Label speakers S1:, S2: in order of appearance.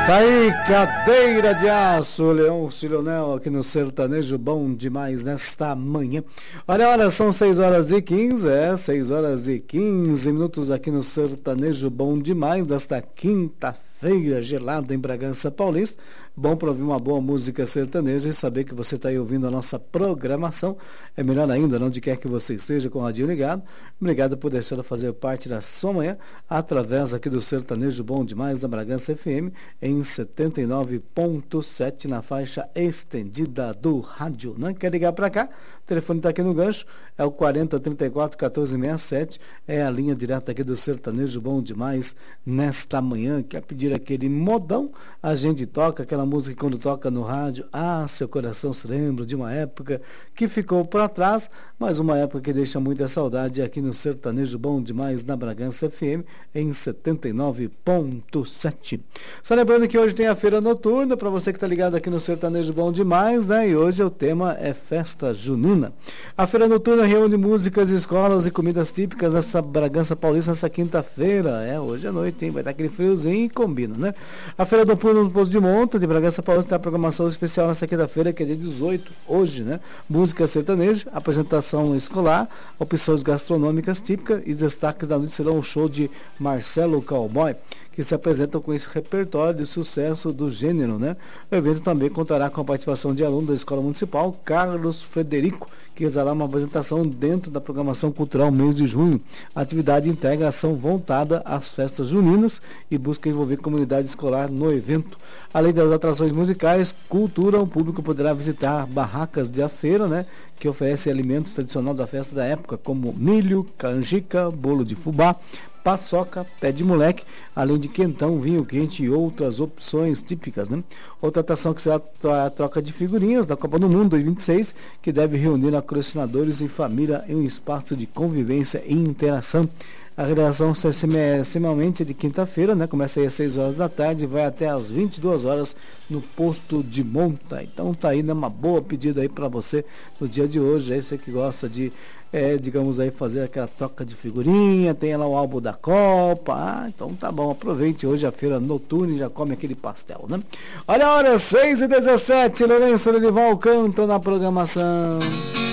S1: Tá aí, cadeira de aço, Leão Cilionel aqui no Sertanejo Bom Demais nesta manhã. Olha, são 6h15, 6h15 minutos aqui no Sertanejo Bom Demais desta quinta-feira gelada em Bragança Paulista. Bom para ouvir uma boa música sertaneja e saber que você está aí ouvindo a nossa programação. É melhor ainda, onde quer que você esteja com o radinho ligado. Obrigado por deixar eu fazer parte da sua manhã através aqui do Sertanejo Bom Demais da Bragança FM em 79.7 na faixa estendida do rádio. Não quer ligar para cá? O telefone está aqui no gancho, é o 4034-1467, é a linha direta aqui do Sertanejo Bom Demais nesta manhã. Quer pedir aquele modão? A gente toca aquela música que quando toca no rádio, seu coração se lembra de uma época que ficou para trás, mas uma época que deixa muita saudade aqui no Sertanejo Bom Demais na Bragança FM em 79.7. Só lembrando que hoje tem a feira noturna, para você que está ligado aqui no Sertanejo Bom Demais, né? E hoje o tema é festa junina. A feira noturna reúne músicas, escolas e comidas típicas dessa Bragança Paulista nessa quinta-feira. Hoje à noite, hein? Vai dar aquele friozinho e combina, né? A feira noturna no Poço de Monta de Bragança Paulista tem a programação especial nessa quinta-feira, que é dia 18, hoje, né? Música sertaneja, apresentação escolar, opções gastronômicas típicas e destaques da noite serão o show de Marcelo Cowboy, que se apresentam com esse repertório de sucesso do gênero, né? O evento também contará com a participação de aluno da Escola Municipal, Carlos Frederico, que realizará uma apresentação dentro da programação cultural mês de junho. A atividade integra ação voltada às festas juninas e busca envolver comunidade escolar no evento. Além das atrações musicais, cultura, o público poderá visitar barracas de feira, né? Que oferecem alimentos tradicionais da festa da época, como milho, canjica, bolo de fubá, paçoca, pé de moleque, além de quentão, vinho quente e outras opções típicas, né? Outra atração que será a troca de figurinhas da Copa do Mundo 2026, que deve reunir colecionadores e família em um espaço de convivência e interação. A realização semanalmente de quinta-feira, né? Começa aí às 6 horas da tarde e vai até às 22 horas no Posto de Monta. Então tá aí, né? Uma boa pedida aí para você no dia de hoje. Aí você que gosta de, digamos aí, fazer aquela troca de figurinha, tem lá o álbum da Copa. Então tá bom, aproveite hoje a feira noturna e já come aquele pastel, né? Olha a hora, 6h17, Lourenço Lorival cantam na programação.